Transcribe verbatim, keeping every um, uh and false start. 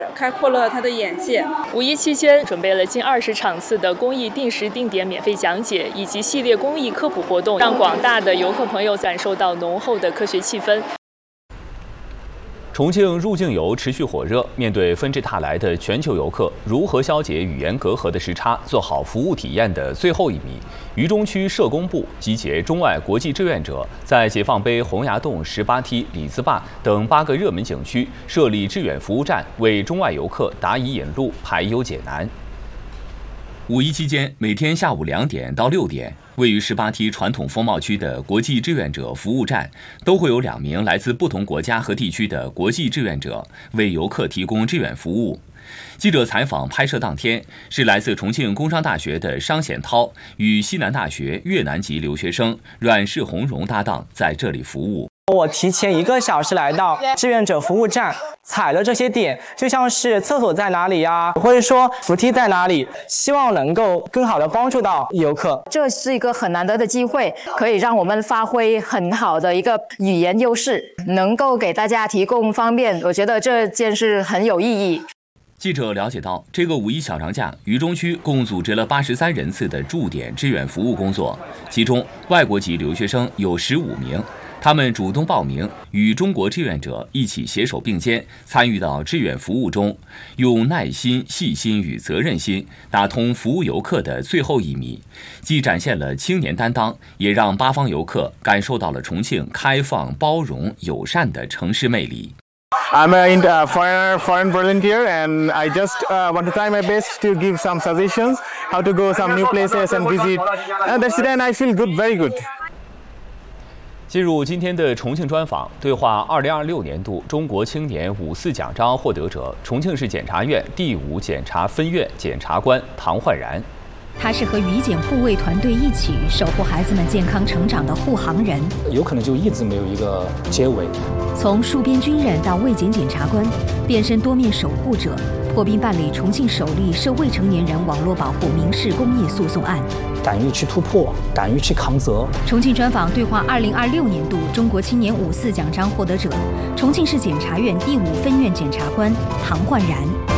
开阔了他的眼界。 五一期间，准备了近二十场次的公益定时定点免费讲解以及系列公益科普活动，让广大的游客朋友感受到浓厚的科学气氛。 重庆入境游持续火热，面对纷至沓来的全球游客，如何消解语言隔阂的时差，做好服务体验的最后一米？渝中区社工部集结中外国际志愿者，在解放碑、洪崖洞、十八梯、李子坝等八个热门景区设立志愿服务站，为中外游客答疑引路、排忧解难。五一期间，每天下午两点到六点，位于十八梯传统风貌区的国际志愿者服务站，都会有两名来自不同国家和地区的国际志愿者为游客提供志愿服务。记者采访拍摄当天，是来自重庆工商大学的商显涛与西南大学越南籍留学生阮世红荣搭档在这里服务。 我提前一个小时来到志愿者服务站，踩了这些点，就像是厕所在哪里呀、啊，或者说扶梯在哪里，希望能够更好的帮助到游客。 这是一个很难得的机会，可以让我们发挥很好的一个语言优势，能够给大家提供方便，我觉得这件事很有意义。 记者了解到，这个五一小长假，渝中区共组织了八十三人次的驻点志愿服务工作，其中外国籍留学生有十五名。他们主动报名，与中国志愿者一起携手并肩，参与到志愿服务中，用耐心、细心与责任心打通服务游客的最后一米，既展现了青年担当，也让八方游客感受到了重庆开放、包容、友善的城市魅力。 I'm a uh, foreigner, foreign volunteer, and I just uh, want to try my best to give some suggestions how to go some new places and visit. Uh, that's it, and I feel good, very good. 进入今天的重庆专访，对话二零二六年度中国青年五四奖章获得者、重庆市检察院第五检察分院检察官唐焕然。 他是和渝检护卫团队一起守护孩子们健康成长的护航人， 有可能就一直没有一个结尾。 从戍边军人到卫检检察官，变身多面守护者，破冰办理重庆首例涉未成年人网络保护民事公益诉讼案。 敢于去突破，敢于去扛责。 重庆专访对话二零二六年度中国青年五四奖章获得者，重庆市检察院第五分院检察官唐焕然。